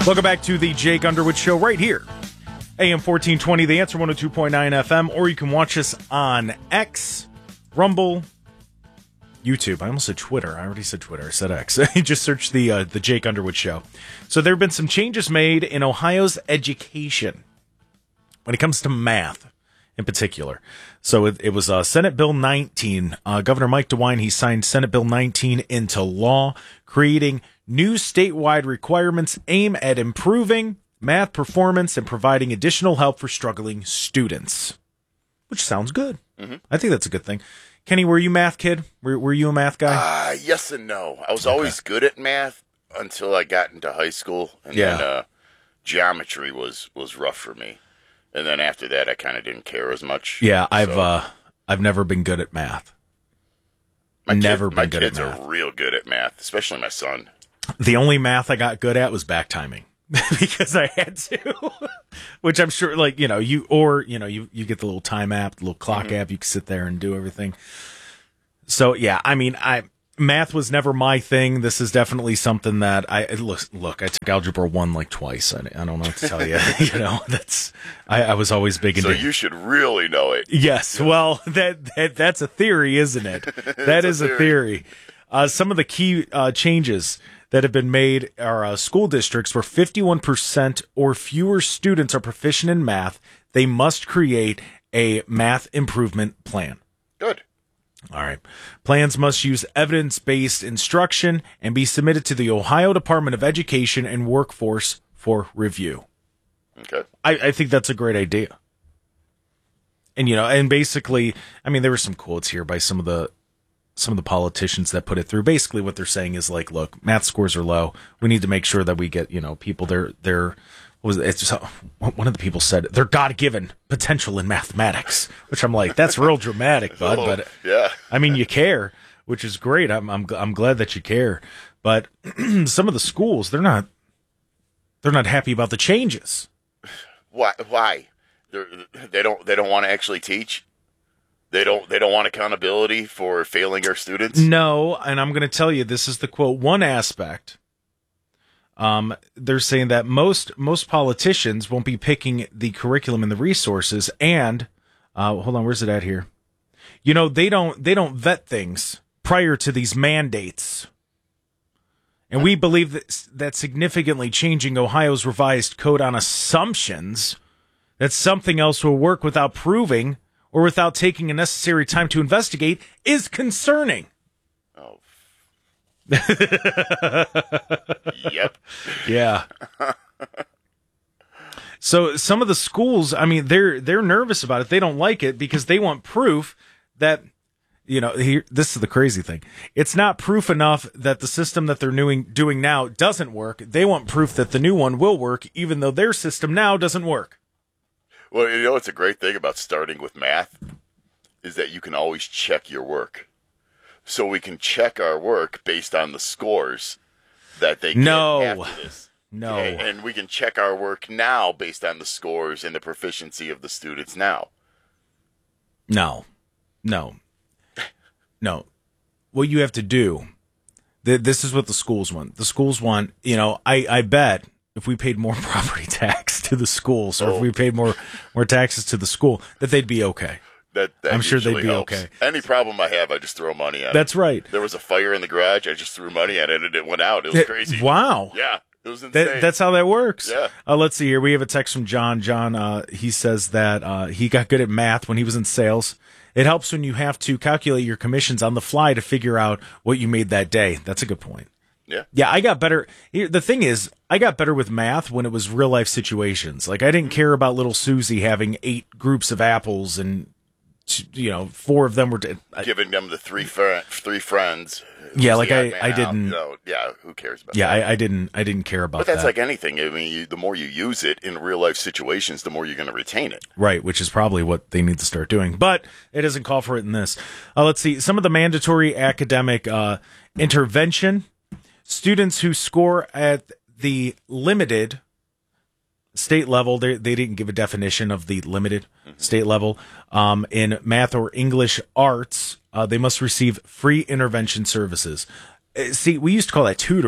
Welcome back to the Jake Underwood Show right here. AM 1420, The Answer 102.9 FM, or you can watch us on X, Rumble, YouTube. I almost said Twitter. I already said Twitter. I said X. You just search the Jake Underwood Show. So there have been some changes made in Ohio's education when it comes to math in particular. So it was Senate Bill 19. Governor Mike DeWine, he signed Senate Bill 19 into law, creating new statewide requirements aimed at improving math performance and providing additional help for struggling students, which sounds good. Mm-hmm. I think that's a good thing. Kenny, were you a math kid? Were you a math guy? Yes and no. I was always good at math until I got into high school, and then geometry was rough for me. And then after that, I kind of didn't care as much. Yeah, I've never been good at math. My kids are real good at math, especially my son. The only math I got good at was back timing because I had to, which I'm sure, like, you get the little time app, the little clock app. You can sit there and do everything. So, yeah, I mean, math was never my thing. This is definitely something that look, I took Algebra 1 like twice. I don't know what to tell you. I was always big into. So you should really know it. Yes. Yeah. Well, that's a theory, isn't it? That is a theory. Some of the key changes that have been made are school districts where 51% or fewer students are proficient in math. They must create a math improvement plan. Good. All right. Plans must use evidence-based instruction and be submitted to the Ohio Department of Education and Workforce for review. Okay. I think that's a great idea. And basically, I mean, there were some quotes here by some of the politicians that put it through. Basically what they're saying is like, look, math scores are low. We need to make sure that we get, people one of the people said they're God-given potential in mathematics, which I'm like, that's real dramatic, bud. But yeah, I mean, you care, which is great. I'm glad that you care. But some of the schools, they're not happy about the changes. Why? They don't want to actually teach. They don't want accountability for failing our students? No, and I'm going to tell you, this is the quote. One aspect, they're saying that most politicians won't be picking the curriculum and the resources, and hold on, where's it at here? They don't vet things prior to these mandates. And we believe that significantly changing Ohio's revised code on assumptions that something else will work without proving or without taking a necessary time to investigate is concerning. Oh. Yep. Yeah. So some of the schools, I mean, they're nervous about it. They don't like it because they want proof that, this is the crazy thing. It's not proof enough that the system that they're doing now doesn't work. They want proof that the new one will work, even though their system now doesn't work. Well, it's a great thing about starting with math is that you can always check your work. So we can check our work based on the scores that they get after this. No. Okay? And we can check our work now based on the scores and the proficiency of the students now. No. What you have to do, this is what the schools want. The schools want, I bet if we paid more property tax to the schools, or if we paid more taxes to the school, that they'd be okay. That I'm sure they'd be helps. okay. Any problem I have, I just throw money at it. That's right. There was a fire in the garage, I just threw money at it, and it went out. It was crazy. Wow. Yeah, it was insane. That's how that works. Yeah. Let's see here. We have a text from John. John, he says that he got good at math when he was in sales. It helps when you have to calculate your commissions on the fly to figure out what you made that day. That's a good point. Yeah. Yeah, I got better. The thing is, I got better with math when it was real life situations. Like, I didn't care about little Susie having 8 groups of apples and, 4 of them were giving them the three friends. Yeah, like I didn't. Yeah, who cares about? Yeah, that? I didn't care about that. But that's like anything. I mean, the more you use it in real life situations, the more you're going to retain it. Right, which is probably what they need to start doing. But it doesn't call for it in this. Let's see some of the mandatory academic intervention. Students who score at the limited state level, they didn't give a definition of the limited state level, in math or English arts, they must receive free intervention services. See, we used to call that tutoring.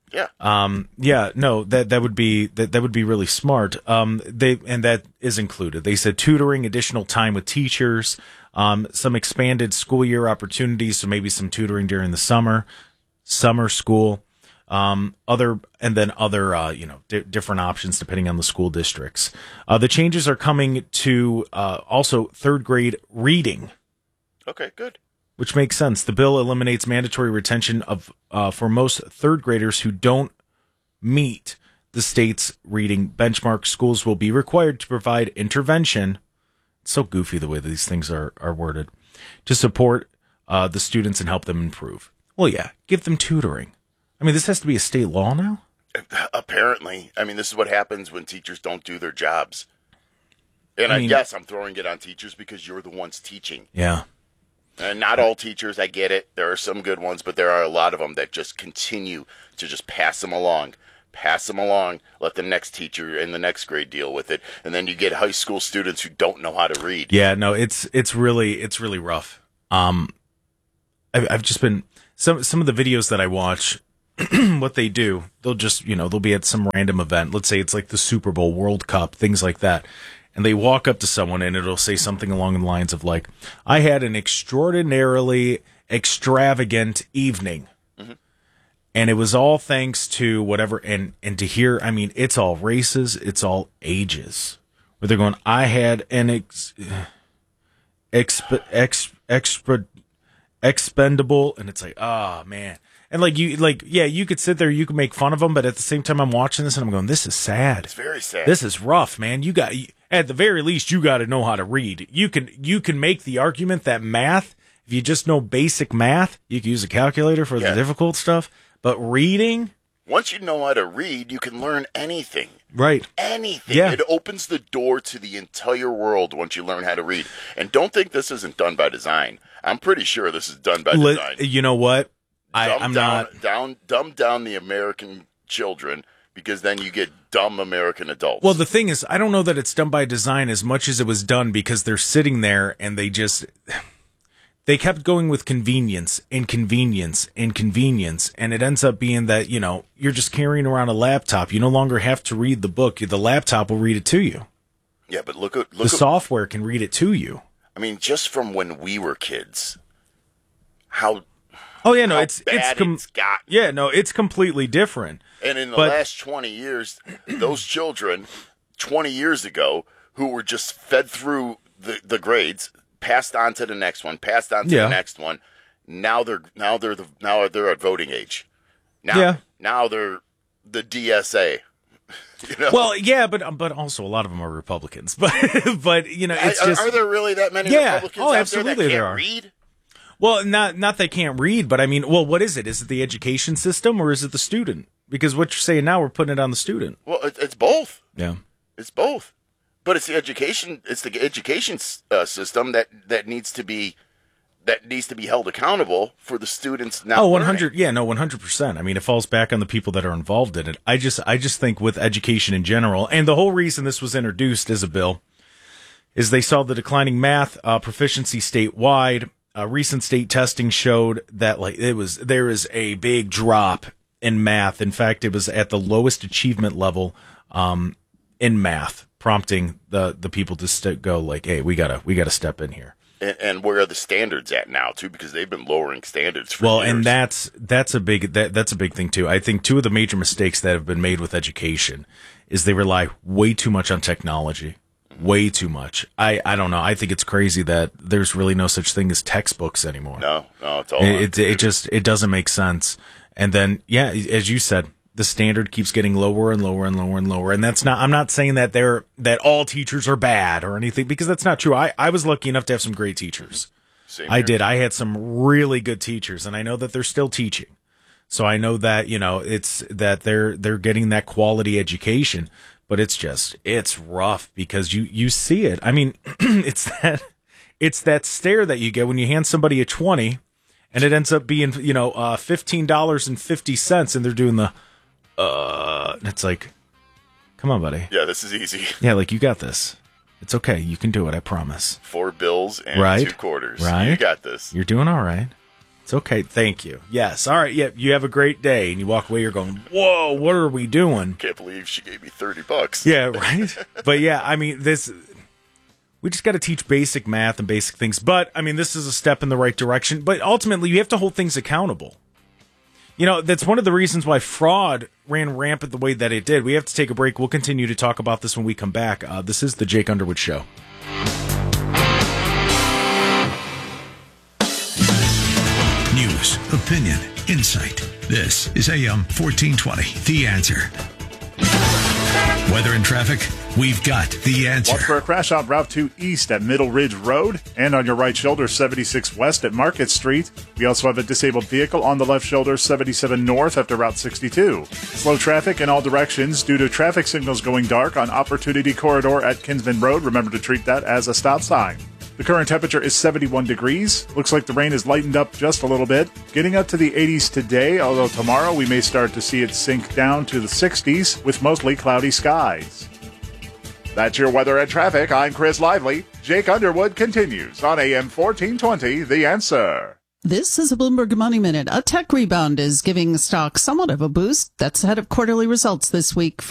No, that would be really smart. And that is included. They said tutoring, additional time with teachers, some expanded school year opportunities, so maybe some tutoring during the summer school, other different options depending on the school districts. The changes are coming to also third grade reading. Okay, good. Which makes sense. The bill eliminates mandatory retention of for most third graders who don't meet the state's reading benchmark. Schools will be required to provide intervention. It's so goofy the way these things are worded, to support the students and help them improve. Well, yeah, give them tutoring. I mean, this has to be a state law now? Apparently. I mean, this is what happens when teachers don't do their jobs. And I guess I'm throwing it on teachers because you're the ones teaching. Yeah. And not all teachers, I get it. There are some good ones, but there are a lot of them that just continue to just pass them along, let the next teacher in the next grade deal with it. And then you get high school students who don't know how to read. Yeah, no, it's really rough. I've just been, some of the videos that I watch, what they do, they'll just, they'll be at some random event. Let's say it's like the Super Bowl, World Cup, things like that. And they walk up to someone and it'll say something along the lines of like, I had an extraordinarily extravagant evening. Mm-hmm. And it was all thanks to whatever. And to hear, I mean, it's all races, it's all ages. Where they're going, I had an expendable. And it's like, oh, man. And you could sit there, you could make fun of them, but at the same time, I'm watching this and I'm going, this is sad. It's very sad. This is rough, man. At the very least, you got to know how to read. You can make the argument that math, if you just know basic math, you can use a calculator for the difficult stuff. But reading, once you know how to read, you can learn anything. Right. Anything. Yeah. It opens the door to the entire world once you learn how to read. And don't think this isn't done by design. I'm pretty sure this is done by design. You know what? Dumb down the American children, because then you get dumb American adults. Well, the thing is, I don't know that it's done by design as much as it was done because they're sitting there and they kept going with convenience, and it ends up being that, you're just carrying around a laptop. You no longer have to read the book. The laptop will read it to you. Yeah, but look the software can read it to you. I mean, just from when we were kids, how... Oh yeah, no, it's gotten. Yeah, no, it's completely different. And in the last 20 years, those children 20 years ago who were just fed through the grades, passed on to the next one, the next one. Now they're at voting age. Now they're the DSA. Well, yeah, but also a lot of them are Republicans. But it's just, are there really that many Republicans out absolutely there that can't read? Well, not they can't read, but I mean, what is it? Is it the education system or is it the student? Because what you're saying now, we're putting it on the student. Well, it's both. Yeah, it's both. But it's the education. It's the education system that needs to be held accountable for the students now. 100. Yeah, no, 100%. I mean, it falls back on the people that are involved in it. I just think with education in general, and the whole reason this was introduced as a bill is they saw the declining math proficiency statewide. Recent state testing showed that there is a big drop in math. In fact, it was at the lowest achievement level in math, prompting the people to go like, "Hey, we gotta step in here." And where are the standards at now too? Because they've been lowering standards for years. And that's a big thing too. I think two of the major mistakes that have been made with education is they rely way too much on technology. Way too much. I don't know. I think it's crazy that there's really no such thing as textbooks anymore. No, it's all. It doesn't make sense. And then, yeah, as you said, the standard keeps getting lower and lower and lower and lower. And I'm not saying that that all teachers are bad or anything, because that's not true. I was lucky enough to have some great teachers. Same I here. did. I had some really good teachers, and I know that they're still teaching. So I know that, it's that they're getting that quality education. But it's rough because you see it. I mean, it's that stare that you get when you hand somebody a 20 and it ends up being, $15.50 and they're doing the, and it's like, come on, buddy. Yeah, this is easy. Yeah, you got this. It's okay. You can do it. I promise. 4 bills and 2 quarters. Right. You got this. You're doing all right. It's okay. Thank you. Yes. All right. Yeah. You have a great day. And you walk away, you're going, whoa, what are we doing? Can't believe she gave me $30. Yeah, right? But yeah, I mean, we just got to teach basic math and basic things. But, I mean, this is a step in the right direction. But ultimately, you have to hold things accountable. You know, that's one of the reasons why fraud ran rampant the way that it did. We have to take a break. We'll continue to talk about this when we come back. This is the Jake Underwood Show. News, opinion, insight. This is AM 1420, The Answer. Weather and traffic, we've got the answer. Watch for a crash on Route 2 East at Middle Ridge Road and on your right shoulder, 76 West at Market Street. We also have a disabled vehicle on the left shoulder, 77 North after Route 62. Slow traffic in all directions due to traffic signals going dark on Opportunity Corridor at Kinsman Road. Remember to treat that as a stop sign. The current temperature is 71 degrees. Looks like the rain has lightened up just a little bit. Getting up to the 80s today, although tomorrow we may start to see it sink down to the 60s with mostly cloudy skies. That's your weather and traffic. I'm Chris Lively. Jake Underwood continues on AM 1420, The Answer. This is a Bloomberg Money Minute. A tech rebound is giving stocks somewhat of a boost. That's ahead of quarterly results this week.